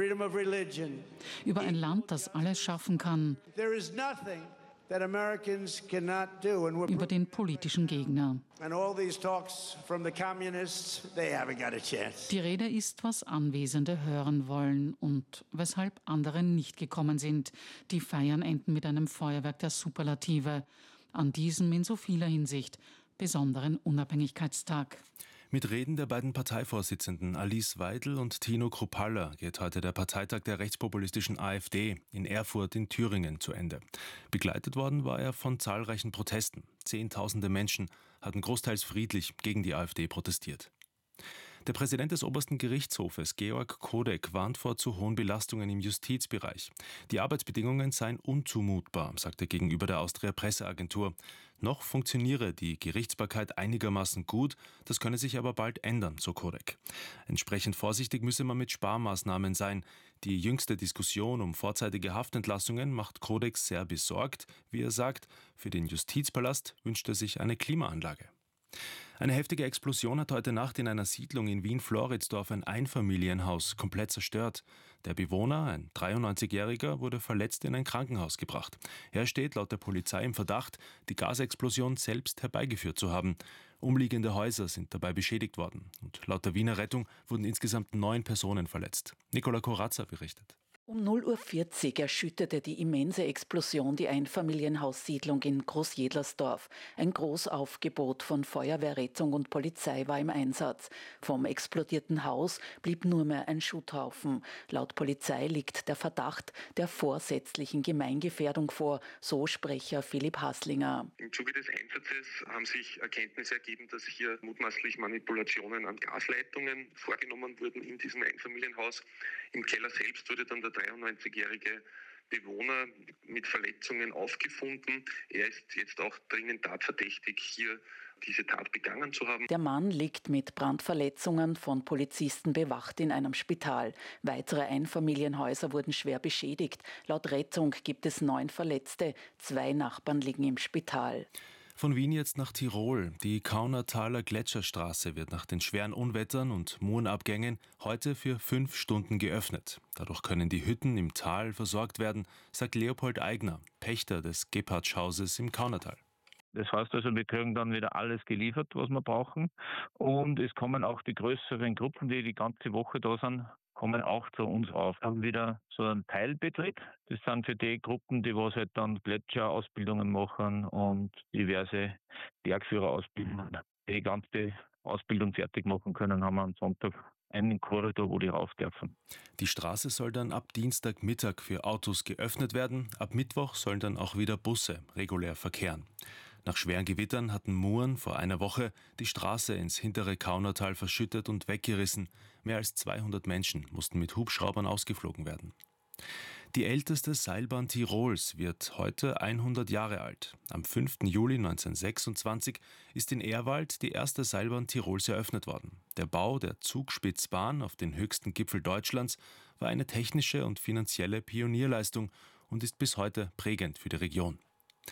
freedom of religion. Über ein Land, das alles schaffen kann. There is nothing that Americans cannot do. And Über den politischen Gegner. and all these talks from the communists, they haven't got a chance. Die Rede ist, was Anwesende hören wollen und weshalb andere nicht gekommen sind. Die Feiern enden mit einem Feuerwerk der Superlative. An diesem in so vieler Hinsicht besonderen Unabhängigkeitstag. Mit Reden der beiden Parteivorsitzenden Alice Weidel und Tino Kruppalla geht heute der Parteitag der rechtspopulistischen AfD in Erfurt in Thüringen zu Ende. Begleitet worden war er von zahlreichen Protesten. Zehntausende Menschen hatten großteils friedlich gegen die AfD protestiert. Der Präsident des obersten Gerichtshofes, Georg Kodek, warnt vor zu hohen Belastungen im Justizbereich. Die Arbeitsbedingungen seien unzumutbar, sagt er gegenüber der Austria Presseagentur. Noch funktioniere die Gerichtsbarkeit einigermaßen gut, das könne sich aber bald ändern, so Kodek. Entsprechend vorsichtig müsse man mit Sparmaßnahmen sein. Die jüngste Diskussion um vorzeitige Haftentlassungen macht Kodek sehr besorgt. Wie er sagt, für den Justizpalast wünscht er sich eine Klimaanlage. Eine heftige Explosion hat heute Nacht in einer Siedlung in Wien-Floridsdorf ein Einfamilienhaus komplett zerstört. Der Bewohner, ein 93-Jähriger, wurde verletzt in ein Krankenhaus gebracht. Er steht laut der Polizei im Verdacht, die Gasexplosion selbst herbeigeführt zu haben. Umliegende Häuser sind dabei beschädigt worden. Und laut der Wiener Rettung wurden insgesamt 9 Personen verletzt. Nicola Corazza berichtet. Um 0:40 Uhr erschütterte die immense Explosion die Einfamilienhaussiedlung in Großjedlersdorf. Ein Großaufgebot von Feuerwehr, Rettung und Polizei war im Einsatz. Vom explodierten Haus blieb nur mehr ein Schutthaufen. Laut Polizei liegt der Verdacht der vorsätzlichen Gemeingefährdung vor, so Sprecher Philipp Haslinger. Im Zuge des Einsatzes haben sich Erkenntnisse ergeben, dass hier mutmaßlich Manipulationen an Gasleitungen vorgenommen wurden in diesem Einfamilienhaus. Im Keller selbst wurde dann der 93-jährige Bewohner mit Verletzungen aufgefunden. Er ist jetzt auch dringend tatverdächtig, hier diese Tat begangen zu haben. Der Mann liegt mit Brandverletzungen von Polizisten bewacht in einem Spital. Weitere Einfamilienhäuser wurden schwer beschädigt. Laut Rettung gibt es 9 Verletzte. 2 Nachbarn liegen im Spital. Von Wien jetzt nach Tirol. Die Kaunertaler Gletscherstraße wird nach den schweren Unwettern und Murenabgängen heute für 5 Stunden geöffnet. Dadurch können die Hütten im Tal versorgt werden, sagt Leopold Eigner, Pächter des Gebhardtschhauses im Kaunertal. Das heißt also, wir kriegen dann wieder alles geliefert, was wir brauchen. Und es kommen auch die größeren Gruppen, die ganze Woche da sind, kommen auch zu uns auf. Wir haben wieder so einen Teilbetrieb. Das sind für die Gruppen, die was halt dann Gletscherausbildungen machen und diverse Bergführerausbildungen. Die ganze Ausbildung fertig machen können, haben wir am Sonntag einen Korridor, wo die rauf dürfen. Die Straße soll dann ab Dienstagmittag für Autos geöffnet werden. Ab Mittwoch sollen dann auch wieder Busse regulär verkehren. Nach schweren Gewittern hatten Muren vor einer Woche die Straße ins hintere Kaunertal verschüttet und weggerissen. Mehr als 200 Menschen mussten mit Hubschraubern ausgeflogen werden. Die älteste Seilbahn Tirols wird heute 100 Jahre alt. Am 5. Juli 1926 ist in Ehrwald die erste Seilbahn Tirols eröffnet worden. Der Bau der Zugspitzbahn auf den höchsten Gipfel Deutschlands war eine technische und finanzielle Pionierleistung und ist bis heute prägend für die Region.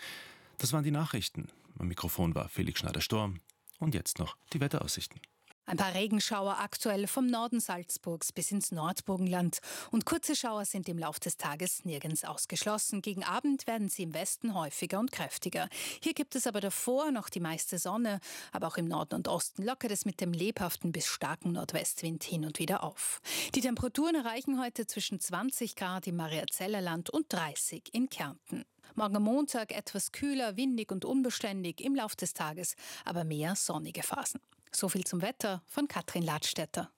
Das waren die Nachrichten. Am Mikrofon war Felix Schneider-Storm. Und jetzt noch die Wetteraussichten. Ein paar Regenschauer aktuell vom Norden Salzburgs bis ins Nordburgenland. Und kurze Schauer sind im Lauf des Tages nirgends ausgeschlossen. Gegen Abend werden sie im Westen häufiger und kräftiger. Hier gibt es aber davor noch die meiste Sonne. Aber auch im Norden und Osten lockert es mit dem lebhaften bis starken Nordwestwind hin und wieder auf. Die Temperaturen erreichen heute zwischen 20 Grad im Mariazellerland und 30 in Kärnten. Morgen am Montag etwas kühler, windig und unbeständig, im Lauf des Tages aber mehr sonnige Phasen. So viel zum Wetter von Katrin Ladstätter.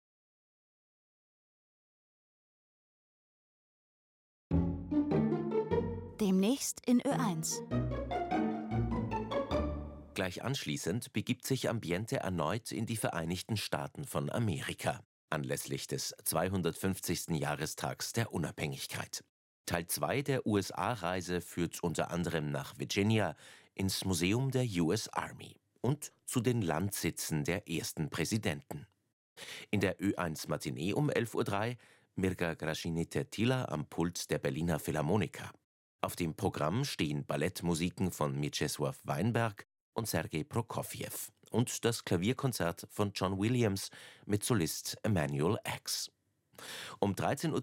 Demnächst in Ö1. Gleich anschließend begibt sich Ambiente erneut in die Vereinigten Staaten von Amerika, anlässlich des 250. Jahrestags der Unabhängigkeit. Teil 2 der USA-Reise führt unter anderem nach Virginia ins Museum der US Army und zu den Landsitzen der ersten Präsidenten. In der Ö1 Matinee um 11.03 Uhr Mirga Gražinytė-Tyla am Pult der Berliner Philharmoniker. Auf dem Programm stehen Ballettmusiken von Mieczysław Weinberg und Sergei Prokofjew und das Klavierkonzert von John Williams mit Solist Emanuel Ax. Um 13.10